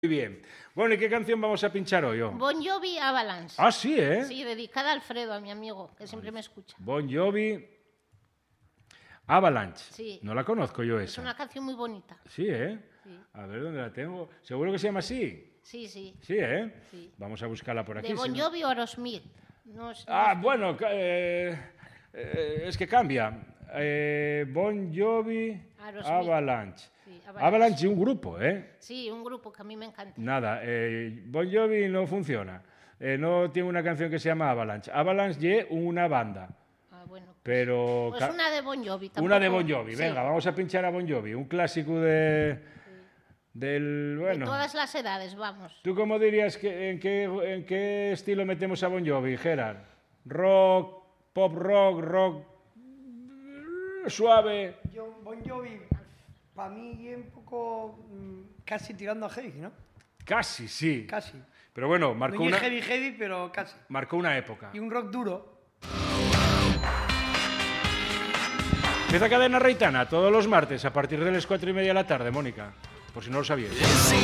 Muy bien. Bueno, ¿y qué canción vamos a pinchar hoy? Bon Jovi, Avalanche. Ah, sí, ¿eh? Sí, dedicada a Alfredo, a mi amigo, que siempre me escucha. Bon Jovi, Avalanche. Sí. No la conozco yo Es esa. una canción muy bonita. Sí, ¿eh? Sí. A ver dónde la tengo. ¿Seguro que se llama así? Sí, sí. Sí, ¿eh? Sí. Vamos a buscarla por aquí. De Bon si no- Jovi o Aerosmith. No es- Ah, no bueno, es que cambia. Bon Jovi, Aerosmith. Avalanche. Sí, Avalanche es un grupo, ¿eh? Sí, un grupo que a mí me encanta. Nada, Bon Jovi no funciona. No tiene una canción que se llama Avalanche. Avalanche es una banda. Ah, bueno. Pero Pues una de Bon Jovi. una de tampoco- Bon Jovi. sí, Venga, vamos a pinchar a Bon Jovi. Un clásico del... de Bueno, todas las edades, vamos. ¿tú cómo dirías que en qué estilo metemos a Bon Jovi, Gerard? ¿Rock, pop rock suave? Yo, Bon Jovi, para mí es un poco casi tirando a heavy, ¿no? Casi, sí. Casi. Pero bueno, No marcó es una, heavy, pero casi. marcó una época. Y un rock duro. Empieza Cadena Reitana todos los martes a partir de las 4:30 de la tarde, Mónica, por si no lo sabíais.